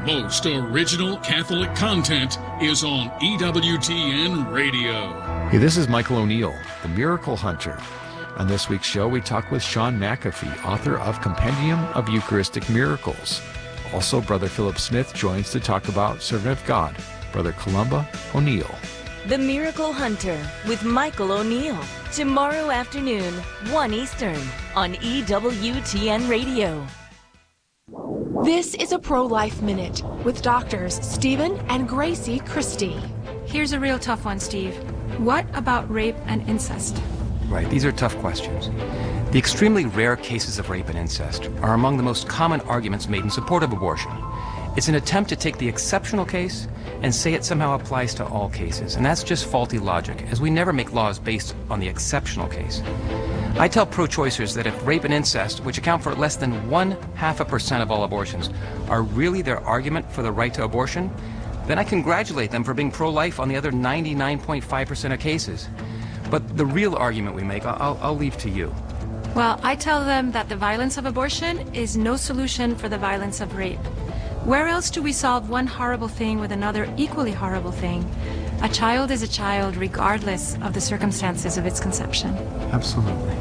most original Catholic content is on EWTN Radio. Hey, this is Michael O'Neill, the Miracle Hunter. On this week's show, we talk with Sean McAfee, author of Compendium of Eucharistic Miracles. Also, Brother Philip Smith joins to talk about Servant of God, Brother Columba O'Neill. The Miracle Hunter with Michael O'Neill. Tomorrow afternoon, 1 Eastern, on EWTN Radio. This is a Pro-Life Minute with doctors Stephen and Gracie Christie. Here's a real tough one, Steve. What about rape and incest? Right, these are tough questions. The extremely rare cases of rape and incest are among the most common arguments made in support of abortion. It's an attempt to take the exceptional case and say it somehow applies to all cases, and that's just faulty logic, as we never make laws based on the exceptional case. I tell pro-choicers that if rape and incest, which account for less than 0.5% of all abortions, are really their argument for the right to abortion, then I congratulate them for being pro-life on the other 99.5% of cases. But the real argument we make, I'll leave to you. Well, I tell them that the violence of abortion is no solution for the violence of rape. Where else do we solve one horrible thing with another equally horrible thing? A child is a child regardless of the circumstances of its conception. Absolutely.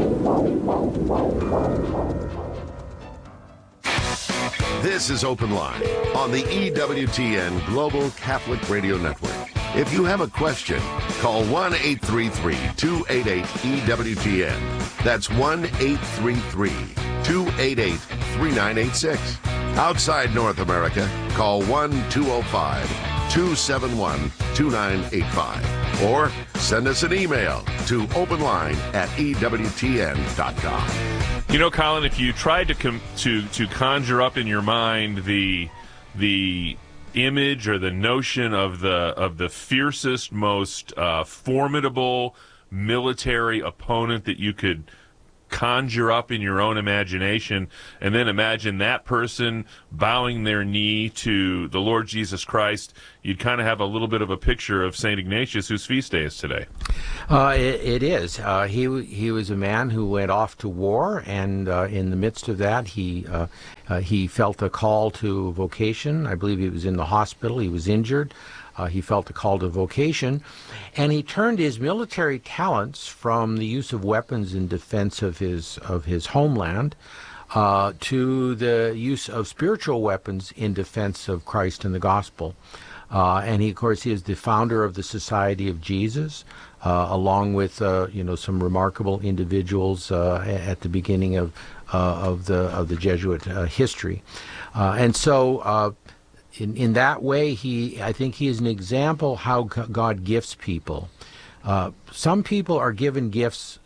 This is Open Line on the EWTN Global Catholic Radio Network. If you have a question, call 1-833-288-EWTN. That's 1-833-288-3986. Outside North America, call 1-205-271-2985. Or send us an email to openline@EWTN.com. You know, Colin, if you tried to conjure up in your mind the image or the notion of the fiercest, most formidable military opponent that you could conjure up in your own imagination, and then imagine that person bowing their knee to the Lord Jesus Christ, you'd kind of have a little bit of a picture of St. Ignatius, whose feast day is today. It is. He was a man who went off to war, and in the midst of that, he felt a call to vocation. I believe he was in the hospital. He was injured. He felt a call to vocation, and he turned his military talents from the use of weapons in defense of his homeland to the use of spiritual weapons in defense of Christ and the gospel. And he, of course, he is the founder of the Society of Jesus, along with some remarkable individuals at the beginning of the Jesuit history, and so. In that way, I think he is an example how God gifts people. Some people are given gifts,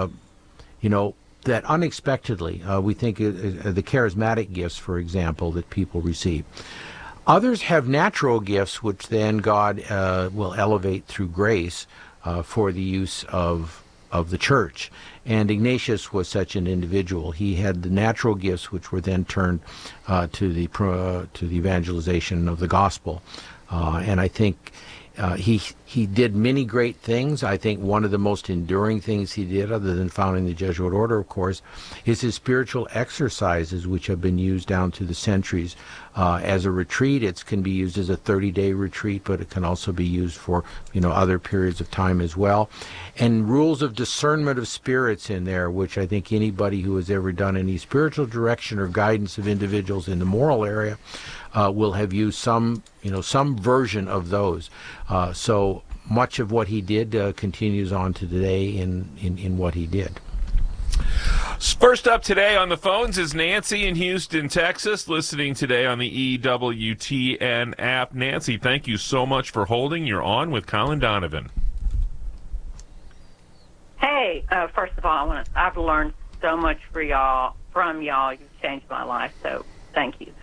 that unexpectedly. We think the charismatic gifts, for example, that people receive. Others have natural gifts, which then God will elevate through grace for the use of the church. And Ignatius was such an individual. He had the natural gifts, which were then turned to the evangelization of the gospel. And I think he did many great things. I think one of the most enduring things he did, other than founding the Jesuit order, of course, is his spiritual exercises, which have been used down through the centuries as a retreat. It can be used as a 30-day retreat, but it can also be used for other periods of time as well. And rules of discernment of spirits in there, which I think anybody who has ever done any spiritual direction or guidance of individuals in the moral area will have used some version of those. So much of what he did continues on to today in what he did. First up today on the phones is Nancy in Houston, Texas, listening today on the EWTN app. Nancy, thank you so much for holding. You're on with Colin Donovan. Hey, first of all, I've learned so much from y'all. You've changed my life, so thank you.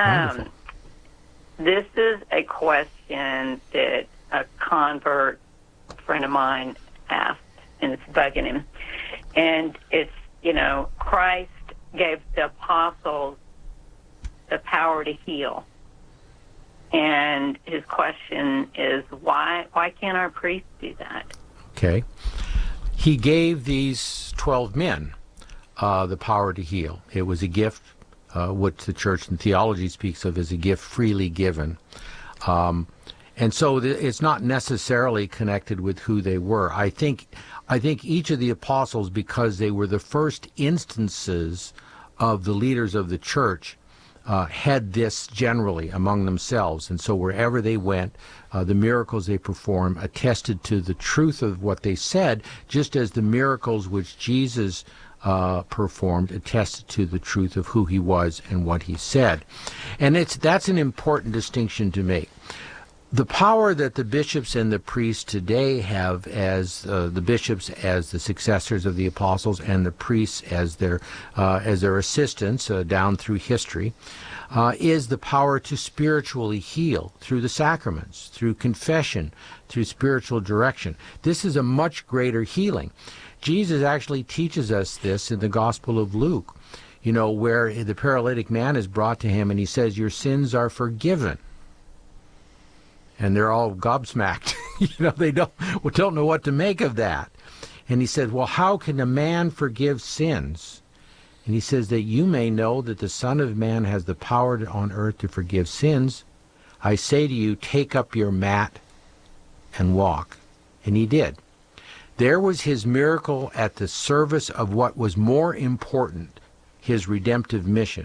This is a question that a convert friend of mine asked, and it's bugging him. And it's, Christ gave the apostles the power to heal. And his question is, why can't our priests do that? Okay. He gave these 12 men the power to heal. It was a gift what the church in theology speaks of as a gift freely given. And so it's not necessarily connected with who they were. I think each of the apostles, because they were the first instances of the leaders of the church, had this generally among themselves. And so wherever they went, the miracles they performed attested to the truth of what they said, just as the miracles which Jesus performed attested to the truth of who he was and what he said. And that's an important distinction to make. The power that the bishops and the priests today have as the bishops as the successors of the apostles and the priests as their assistants down through history is the power to spiritually heal through the sacraments, through confession, through spiritual direction. This is a much greater healing. Jesus actually teaches us this in the Gospel of Luke, where the paralytic man is brought to him and he says, "Your sins are forgiven." And they're all gobsmacked. They don't know what to make of that. And he said, "Well, how can a man forgive sins?" And he says that you may know that the Son of Man has the power on earth to forgive sins. I say to you, take up your mat and walk. And he did. There was his miracle at the service of what was more important, his redemptive mission.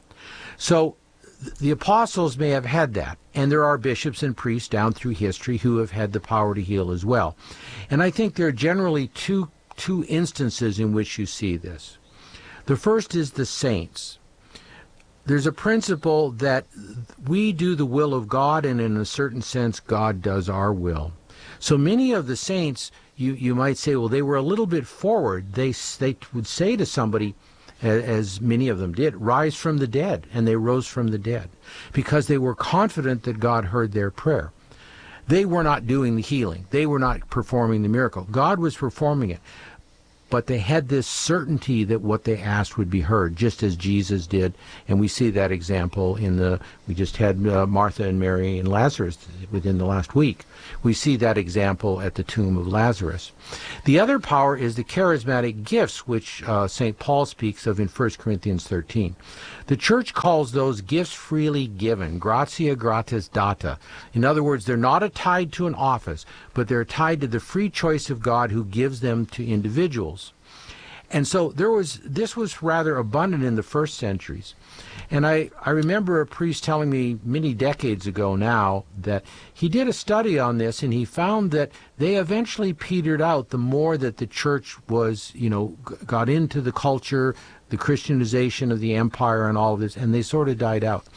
So the apostles may have had that, and there are bishops and priests down through history who have had the power to heal as well. And I think there are generally two instances in which you see this. The first is the saints. There's a principle that we do the will of God, and in a certain sense, God does our will. So many of the saints, you might say, well, they were a little bit forward. They would say to somebody, as many of them did, rise from the dead, and they rose from the dead because they were confident that God heard their prayer. They were not doing the healing. They were not performing the miracle. God was performing it. But they had this certainty that what they asked would be heard, just as Jesus did. And we see that example we just had Martha and Mary and Lazarus within the last week. We see that example at the tomb of Lazarus. The other power is the charismatic gifts, which St. Paul speaks of in 1 Corinthians 13. The church calls those gifts freely given, gratia gratis data. In other words, they're not tied to an office, but they're tied to the free choice of God who gives them to individuals. And so this was rather abundant in the first centuries. And I remember a priest telling me many decades ago now that he did a study on this, and he found that they eventually petered out the more that the church was, got into the culture, the Christianization of the empire and all of this, and they sort of died out.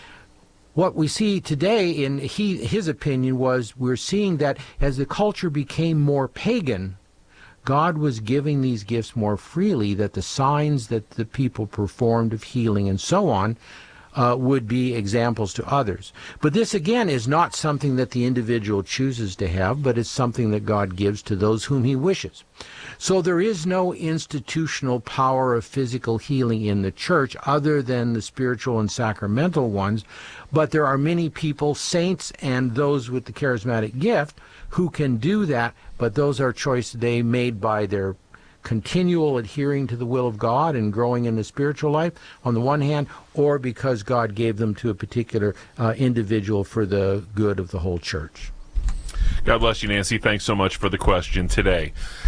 What we see today, in his opinion, was we're seeing that as the culture became more pagan, God was giving these gifts more freely, that the signs that the people performed of healing and so on would be examples to others. But this, again, is not something that the individual chooses to have, but it's something that God gives to those whom he wishes. So there is no institutional power of physical healing in the church other than the spiritual and sacramental ones, but there are many people, saints and those with the charismatic gift, who can do that, but those are choices they made by their continual adhering to the will of God and growing in the spiritual life on the one hand, or because God gave them to a particular individual for the good of the whole church. God bless you, Nancy. Thanks so much for the question today.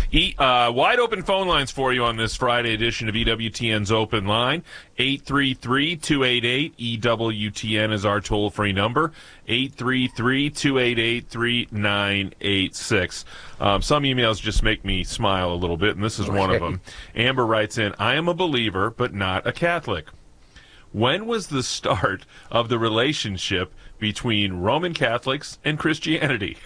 Wide open phone lines for you on this Friday edition of EWTN's Open Line. 833-288-EWTN is our toll-free number. 833-288-3986. Some emails just make me smile a little bit, and this is one of them. Amber writes in, I am a believer, but not a Catholic. When was the start of the relationship between Roman Catholics and Christianity?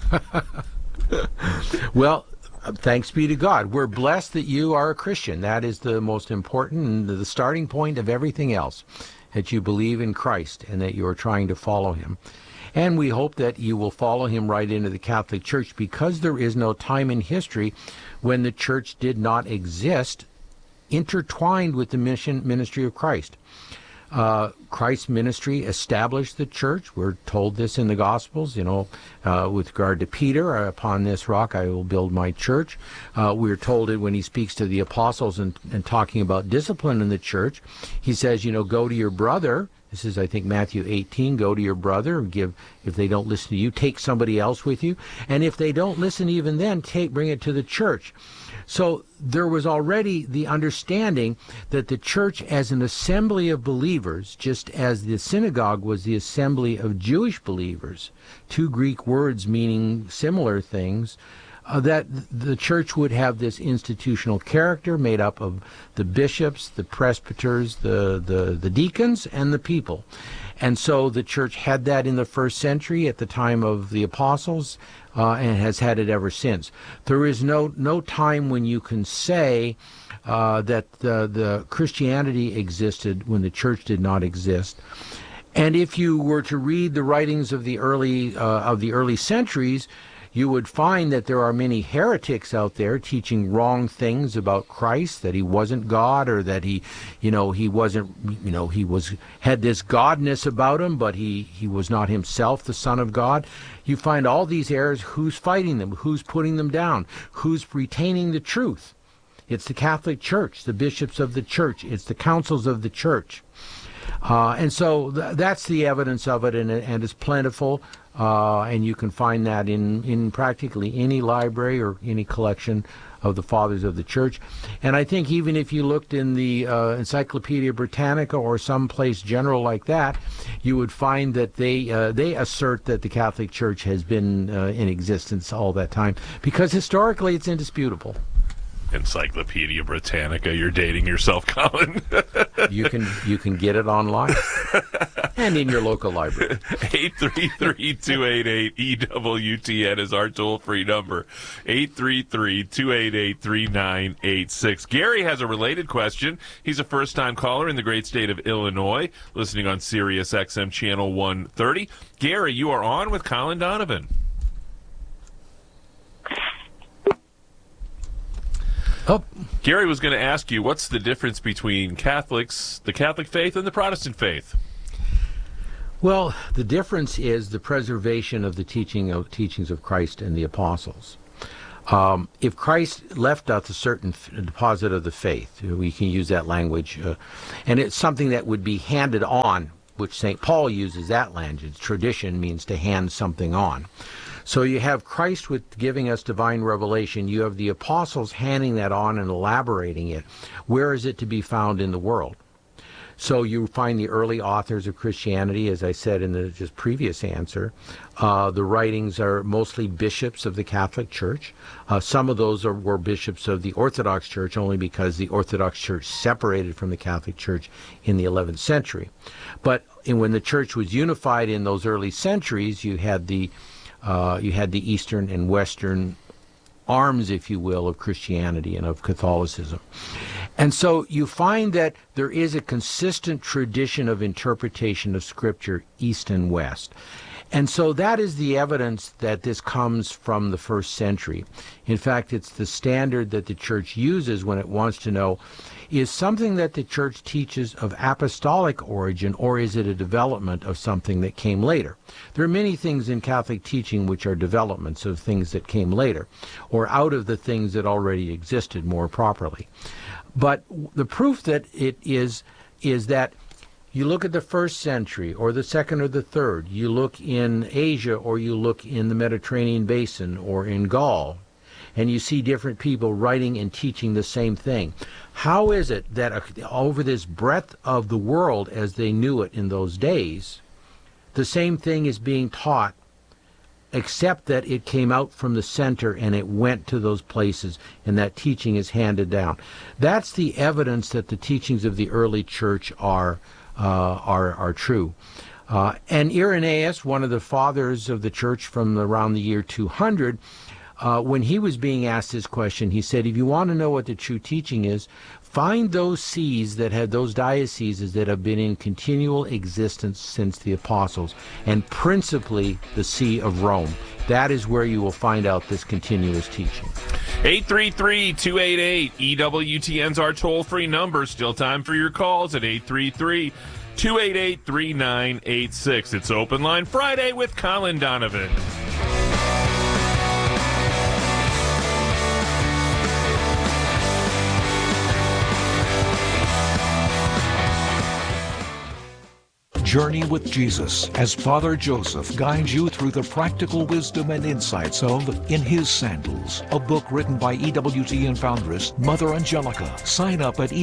Well, thanks be to God. We're blessed that you are a Christian. That is the most important and the starting point of everything else, that you believe in Christ and that you are trying to follow him. And we hope that you will follow him right into the Catholic Church, because there is no time in history when the Church did not exist intertwined with the ministry of Christ. Christ's ministry established the church. We're told this in the Gospels, with regard to Peter, upon this rock I will build my church. We're told it when he speaks to the apostles and talking about discipline in the church. He says, go to your brother. This is, I think, Matthew 18. Go to your brother and if they don't listen to you, take somebody else with you. And if they don't listen even then, bring it to the church. So there was already the understanding that the church as an assembly of believers, just as the synagogue was the assembly of Jewish believers, two Greek words meaning similar things, that the church would have this institutional character made up of the bishops, the presbyters, the deacons, and the people. And so the church had that in the first century at the time of the apostles, and has had it ever since. There is no time when you can say that the Christianity existed when the church did not exist. And if you were to read the writings of the early centuries, you would find that there are many heretics out there teaching wrong things about Christ, that he wasn't God, or that he wasn't, had this godness about him, but he was not himself the Son of God. You find all these errors. Who's fighting them? Who's putting them down? Who's retaining the truth? It's the Catholic Church, the bishops of the church. It's the councils of the church. And so that's the evidence of it, and it's plentiful. And you can find that in practically any library or any collection of the Fathers of the Church. And I think even if you looked in the Encyclopedia Britannica or someplace general like that, you would find that they assert that the Catholic Church has been in existence all that time, because historically it's indisputable. Encyclopedia Britannica, you're dating yourself, Colin. You can get it online and in your local library. 833-288-EWTN is our toll-free number. 833-288-3986. Gary has a related question. He's a first-time caller in the great state of Illinois, listening on Sirius XM Channel 130. Gary, you are on with Colin Donovan. Oh. Gary was going to ask you, what's the difference between Catholics, the Catholic faith, and the Protestant faith? Well, the difference is the preservation of the teachings of Christ and the apostles. If Christ left us a certain deposit of the faith, we can use that language, and it's something that would be handed on, which St. Paul uses that language. Tradition means to hand something on. So you have Christ with giving us divine revelation. You have the apostles handing that on and elaborating it. Where is it to be found in the world? So you find the early authors of Christianity, as I said in the just previous answer. The writings are mostly bishops of the Catholic Church. Some of those were bishops of the Orthodox Church, only because the Orthodox Church separated from the Catholic Church in the 11th century. But when the Church was unified in those early centuries, you had the Eastern and Western arms, if you will, of Christianity and of Catholicism. And so you find that there is a consistent tradition of interpretation of Scripture, East and West. And so that is the evidence that this comes from the first century. In fact, it's the standard that the Church uses when it wants to know, is something that the Church teaches of apostolic origin, or is it a development of something that came later? There are many things in Catholic teaching which are developments of things that came later, or out of the things that already existed more properly. But the proof that it is that you look at the first century, or the second or the third, you look in Asia, or you look in the Mediterranean basin, or in Gaul, and you see different people writing and teaching the same thing. How is it that over this breadth of the world as they knew it in those days, the same thing is being taught, except that it came out from the center and it went to those places, and that teaching is handed down? That's the evidence that the teachings of the early church are true. And Irenaeus, one of the fathers of the church from around the year 200, when he was being asked this question, he said, if you want to know what the true teaching is, find those sees that have those dioceses that have been in continual existence since the apostles, and principally the See of Rome. That is where you will find out this continuous teaching. 833-288-EWTN's our toll-free number. Still time for your calls at 833 288-3986. It's Open Line Friday with Colin Donovan. Journey with Jesus as Father Joseph guides you through the practical wisdom and insights of In His Sandals, a book written by EWTN foundress Mother Angelica. Sign up at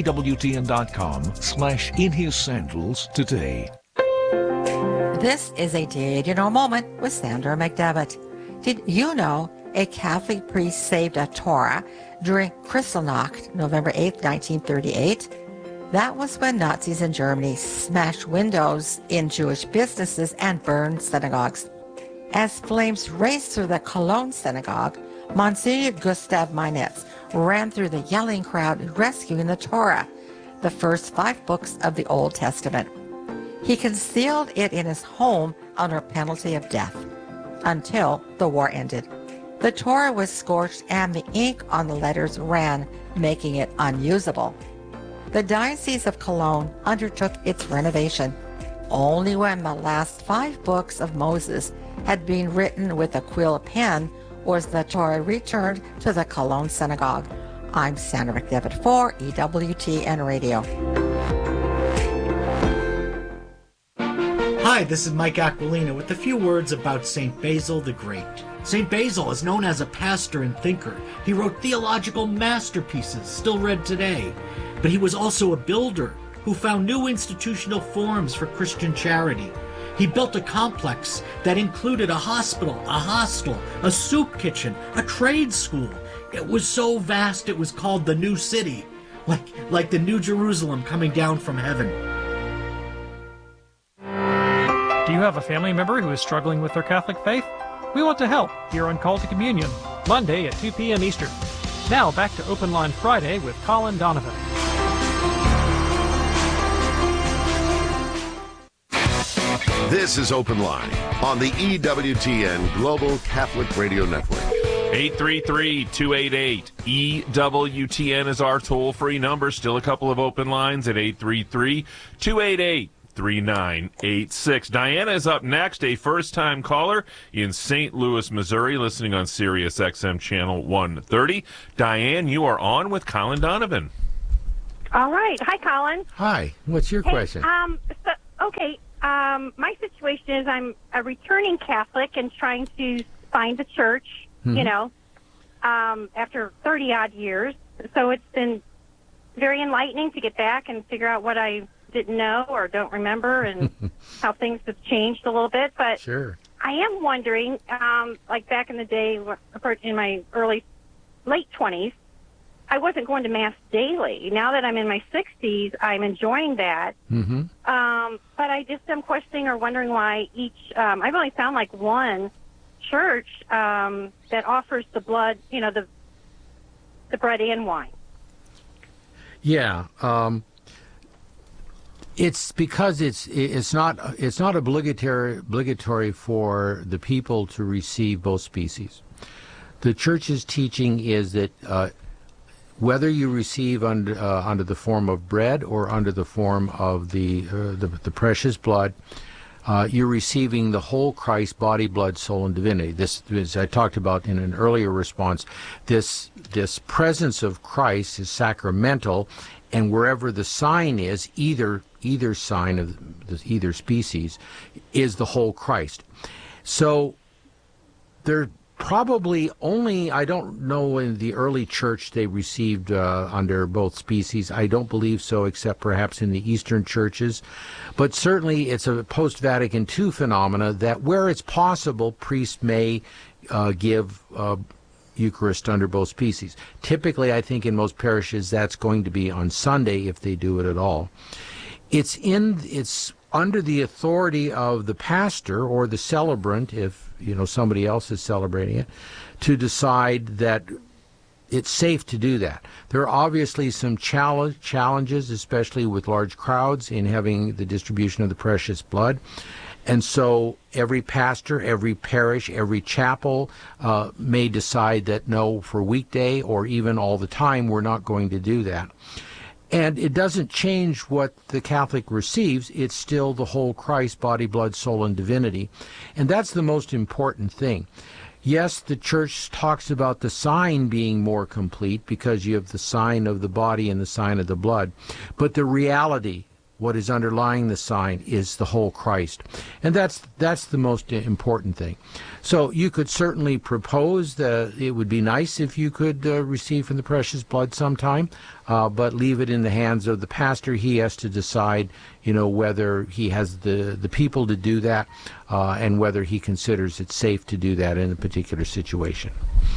EWTN.com/InHisSandals today. This is a Did You Know moment with Sandra McDevitt. Did you know a Catholic priest saved a Torah during Kristallnacht, November 8, 1938? That was when Nazis in Germany smashed windows in Jewish businesses and burned synagogues. As flames raced through the Cologne synagogue, Monsignor Gustav Meinitz ran through the yelling crowd rescuing the Torah, the first 5 books of the Old Testament. He concealed it in his home under penalty of death until the war ended. The Torah was scorched and the ink on the letters ran, making it unusable. The Diocese of Cologne undertook its renovation. Only when the last 5 books of Moses had been written with a quill pen was the Torah returned to the Cologne Synagogue. I'm Sandra McDevitt for EWTN Radio. Hi, this is Mike Aquilina with a few words about St. Basil the Great. St. Basil is known as a pastor and thinker. He wrote theological masterpieces still read today. But he was also a builder who found new institutional forms for Christian charity. He built a complex that included a hospital, a hostel, a soup kitchen, a trade school. It was so vast it was called the New City, like the New Jerusalem coming down from heaven. Do you have a family member who is struggling with their Catholic faith? We want to help here on Call to Communion, Monday at 2 p.m. Eastern. Now back to Open Line Friday with Colin Donovan. This is Open Line on the EWTN Global Catholic Radio Network. 833-288-EWTN is our toll-free number. Still a couple of open lines at 833-288-3986. Diana is up next, a first-time caller in St. Louis, Missouri, listening on Sirius XM Channel 130. Diane, you are on with Colin Donovan. All right. Hi, Colin. Hi. What's your question? My situation is I'm a returning Catholic and trying to find a church, after 30-odd years. So it's been very enlightening to get back and figure out what I didn't know or don't remember and how things have changed a little bit. But sure. I am wondering, like back in the day, in my late 20s, I wasn't going to Mass daily. Now that I'm in my 60s, I'm enjoying that. Mm-hmm. But I just am questioning or wondering why I've only found like one church that offers the blood, the bread and wine. Yeah. It's because it's not obligatory for the people to receive both species. The church's teaching is that whether you receive under the form of bread or under the form of the precious blood, you're receiving the whole Christ, body, blood, soul, and divinity. This, as I talked about in an earlier response, this presence of Christ is sacramental, and wherever the sign is, either sign of either species, is the whole Christ. So there probably only, I don't know, in the early church they received under both species. I don't believe so, except perhaps in the Eastern churches. But certainly it's a post-Vatican II phenomena that where it's possible, priests may give Eucharist under both species. Typically, I think in most parishes that's going to be on Sunday if they do it at all. It's under the authority of the pastor or the celebrant, if somebody else is celebrating it, to decide that it's safe to do that. There are obviously some challenges, especially with large crowds, in having the distribution of the precious blood. And so every pastor, every parish, every chapel may decide that no, for weekday or even all the time, we're not going to do that. And it doesn't change what the Catholic receives. It's still the whole Christ, body, blood, soul, and divinity. And that's the most important thing. Yes, the Church talks about the sign being more complete because you have the sign of the body and the sign of the blood. But the reality, what is underlying the sign, is the whole Christ. And that's the most important thing. So you could certainly propose that it would be nice if you could receive from the precious blood sometime, but leave it in the hands of the pastor. He has to decide, whether he has the people to do that, and whether he considers it safe to do that in a particular situation.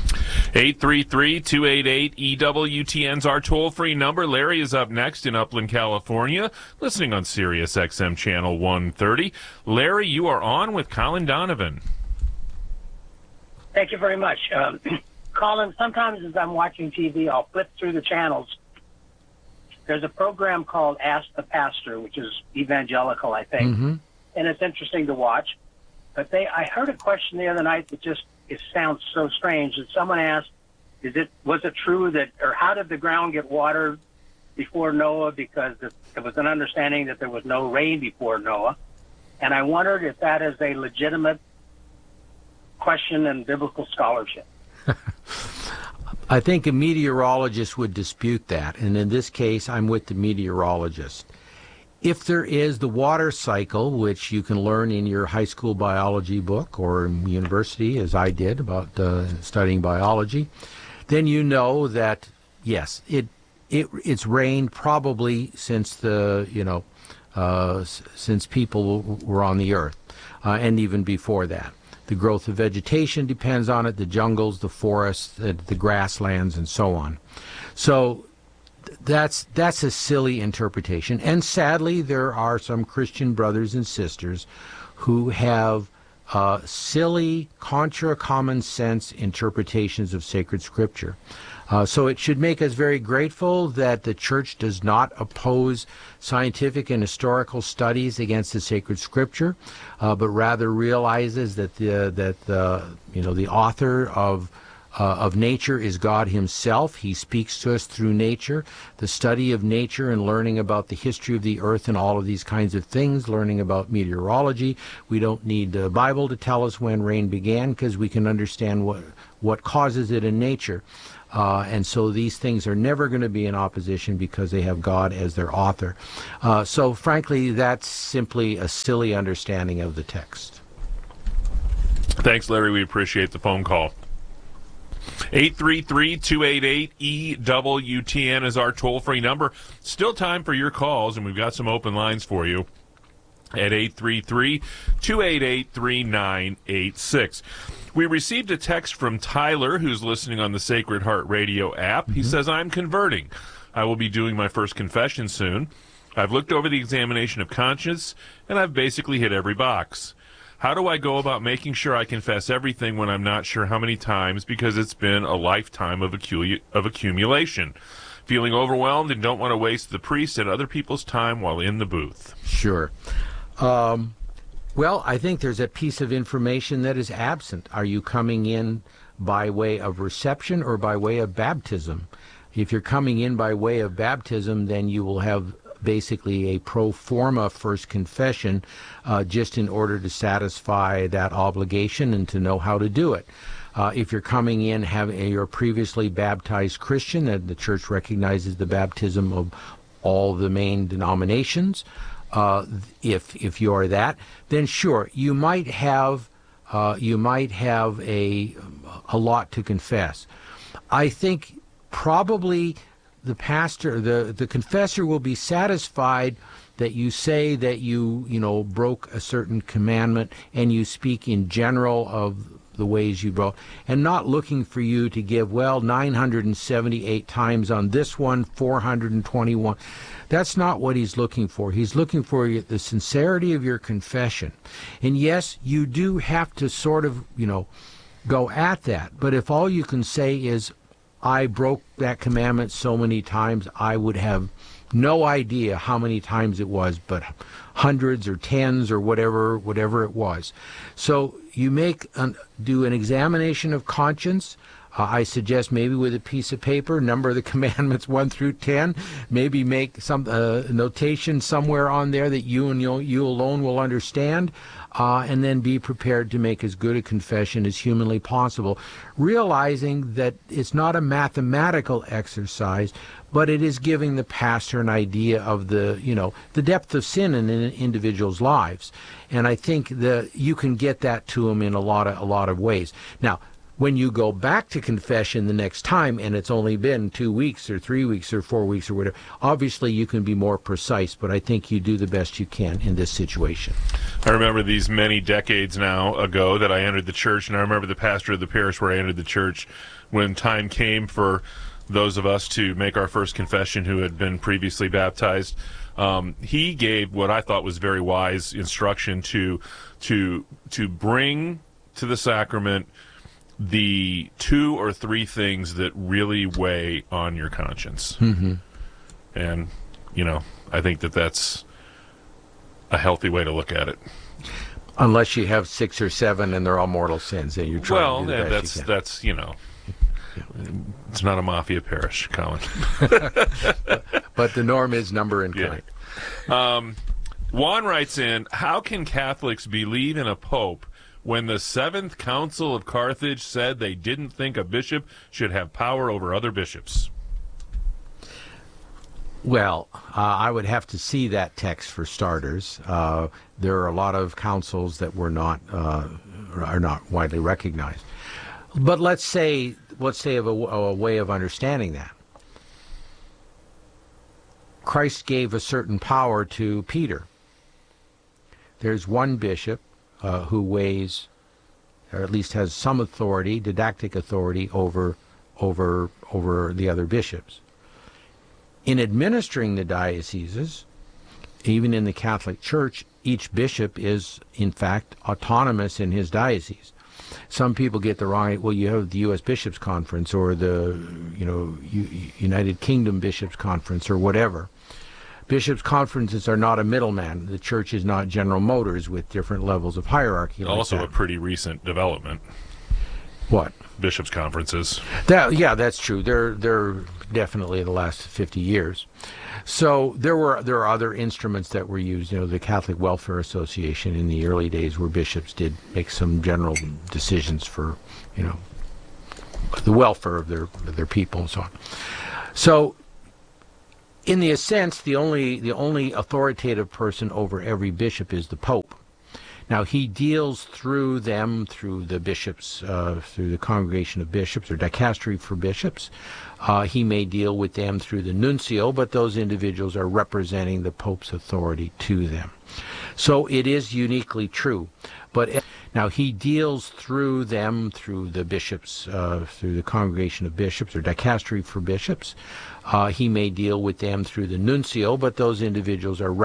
833-288-EWTN's our toll-free number. Larry is up next in Upland, California, listening on Sirius XM Channel 130. Larry, you are on with Colin Donovan. Thank you very much. Colin, sometimes as I'm watching TV, I'll flip through the channels. There's a program called Ask the Pastor, which is evangelical, I think, and it's interesting to watch. But I heard a question the other night that it sounds so strange. That someone asked, was it true that, or how did the ground get watered before Noah? Because there was an understanding that there was no rain before Noah. And I wondered if that is a legitimate question in biblical scholarship. I think a meteorologist would dispute that, and in this case, I'm with the meteorologist. If there is the water cycle, which you can learn in your high school biology book or in university, as I did, about studying biology, then you know that, yes, it's rained probably since since people were on the earth, and even before that. The growth of vegetation depends on it, the jungles, the forests, the grasslands, and so on. So that's a silly interpretation. And sadly, there are some Christian brothers and sisters who have silly, contra common sense interpretations of sacred scripture. So it should make us very grateful that the Church does not oppose scientific and historical studies against the sacred scripture, but rather realizes that the author of nature is God himself. He speaks to us through nature. The study of nature and learning about the history of the earth and all of these kinds of things, learning about meteorology. We don't need the Bible to tell us when rain began, because we can understand what causes it in nature. And so these things are never going to be in opposition because they have God as their author. So frankly, that's simply a silly understanding of the text. Thanks, Larry. We appreciate the phone call. 833-288-EWTN is our toll-free number. Still time for your calls, and we've got some open lines for you at 833-288-3986. We received a text from Tyler, who's listening on the Sacred Heart Radio app. He says, I'm converting. I will be doing my first confession soon. I've looked over the examination of conscience, and I've basically hit every box. How do I go about making sure I confess everything when I'm not sure how many times, because it's been a lifetime of accumulation? Feeling overwhelmed and don't want to waste the priest and other people's time while in the booth. Sure. Well, I think there's a piece of information that is absent. Are you coming in by way of reception or by way of baptism? If you're coming in by way of baptism, then you will have basically a pro forma first confession, just in order to satisfy that obligation and to know how to do it. If you're coming in you're a previously baptized Christian, and the Church recognizes the baptism of all the main denominations, if you are that, then sure, you might have a lot to confess. I think probably the pastor, the confessor, will be satisfied that you say that you broke a certain commandment, and you speak in general of the ways you broke, and not looking for you to give, 978 times on this one, 421. That's not what he's looking for. He's looking for the sincerity of your confession. And yes, you do have to sort of, go at that. But if all you can say is, I broke that commandment so many times, I would have no idea how many times it was, but hundreds or tens or whatever it was. So you do an examination of conscience. I suggest maybe with a piece of paper, number the commandments 1 through 10, maybe make some notation somewhere on there that you alone will understand, and then be prepared to make as good a confession as humanly possible, realizing that it's not a mathematical exercise, but it is giving the pastor an idea of the depth of sin in an individual's lives. And I think that you can get that to them in a lot of ways. Now, when you go back to confession the next time, and it's only been 2 weeks or 3 weeks or 4 weeks or whatever, obviously you can be more precise, but I think you do the best you can in this situation. I remember these many decades now ago that I entered the church, and I remember the pastor of the parish where I entered the church when time came for those of us to make our first confession who had been previously baptized. He gave what I thought was very wise instruction to bring to the sacrament the 2 or 3 things that really weigh on your conscience. Mm-hmm. And, I think that's a healthy way to look at it. Unless you have 6 or 7 and they're all mortal sins, and you're trying to do the best you can. That's it's not a mafia parish, Colin. But the norm is number and kind. Juan writes in, how can Catholics believe in a pope when the 7th Council of Carthage said they didn't think a bishop should have power over other bishops? Well, I would have to see that text for starters. There are a lot of councils that are not widely recognized. But let's say of a way of understanding that. Christ gave a certain power to Peter. There's one bishop who weighs, or at least has some authority, didactic authority over the other bishops. In administering the dioceses, even in the Catholic Church, each bishop is in fact autonomous in his diocese. Some people get the wrong. Well, you have the U.S. Bishops' Conference or the United Kingdom Bishops' Conference or whatever. Bishops' conferences are not a middleman. The church is not General Motors with different levels of hierarchy. Also like a pretty recent development. What? Bishops' conferences. That's true. They're definitely in the last 50 years. So there are other instruments that were used. The Catholic Welfare Association in the early days, where bishops did make some general decisions for the welfare of their people and so on. So, in the sense, the only authoritative person over every bishop is the Pope. Now, he deals through the bishops, through the Congregation of Bishops or Dicastery for Bishops. He may deal with them through the nuncio, but those individuals are representing the Pope's authority to them. So it is uniquely true. But now he deals through the bishops, through the Congregation of Bishops or Dicastery for Bishops. He may deal with them through the nuncio, but those individuals are